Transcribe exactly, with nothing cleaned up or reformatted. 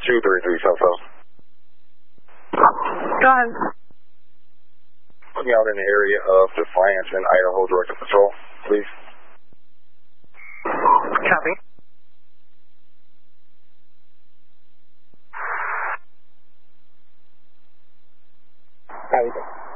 two three three South South. Go ahead. Put me out in the area of Defiance and Idaho Director Patrol, please. Copy. Copy.